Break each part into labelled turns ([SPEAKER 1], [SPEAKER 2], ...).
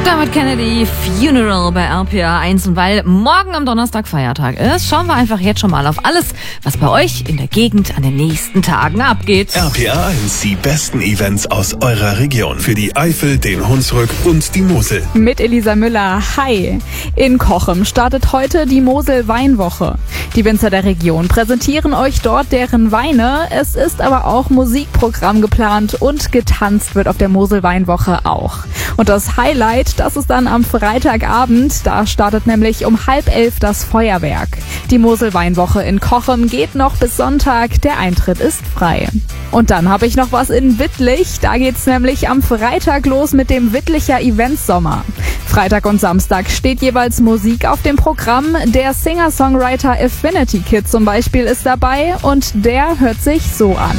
[SPEAKER 1] Dermot Kennedy, Funeral bei RPA 1. Und weil morgen am Donnerstag Feiertag ist, schauen wir einfach jetzt schon mal auf alles, was bei euch in der Gegend an den nächsten Tagen abgeht.
[SPEAKER 2] RPA 1, die besten Events aus eurer Region. Für die Eifel, den Hunsrück und die Mosel.
[SPEAKER 3] Mit Elisa Müller. Hi. In Cochem startet heute die Mosel-Weinwoche. Die Winzer der Region präsentieren euch dort deren Weine. Es ist aber auch Musikprogramm geplant und getanzt wird auf der Mosel-Weinwoche auch. Und das Highlight, das ist dann am Freitagabend. Da startet nämlich um 10:30 das Feuerwerk. Die Mosel-Weinwoche in Cochem geht noch bis Sonntag. Der Eintritt ist frei. Und dann habe ich noch was in Wittlich. Da geht's nämlich am Freitag los mit dem Wittlicher Eventsommer. Freitag und Samstag steht jeweils Musik auf dem Programm. Der Singer-Songwriter Affinity Kid zum Beispiel ist dabei und der hört sich so an.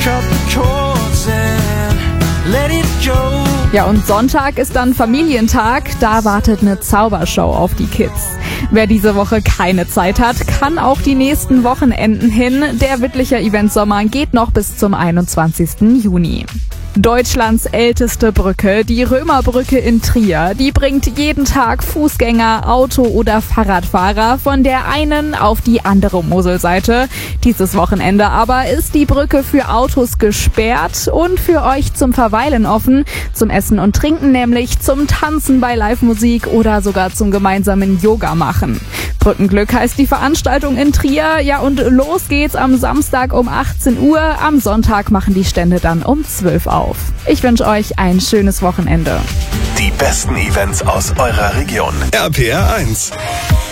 [SPEAKER 3] Ja, und Sonntag ist dann Familientag. Da wartet eine Zaubershow auf die Kids. Wer diese Woche keine Zeit hat, kann auch die nächsten Wochenenden hin. Der Wittlicher Eventsommer geht noch bis zum 21. Juni. Deutschlands älteste Brücke, die Römerbrücke in Trier, die bringt jeden Tag Fußgänger, Auto- oder Fahrradfahrer von der einen auf die andere Moselseite. Dieses Wochenende aber ist die Brücke für Autos gesperrt und für euch zum Verweilen offen, zum Essen und Trinken nämlich, zum Tanzen bei Live-Musik oder sogar zum gemeinsamen Yoga machen. Brückenglück heißt die Veranstaltung in Trier. Ja, und los geht's am Samstag um 18 Uhr. Am Sonntag machen die Stände dann um 12 auf. Ich wünsche euch ein schönes Wochenende.
[SPEAKER 2] Die besten Events aus eurer Region. RPA 1.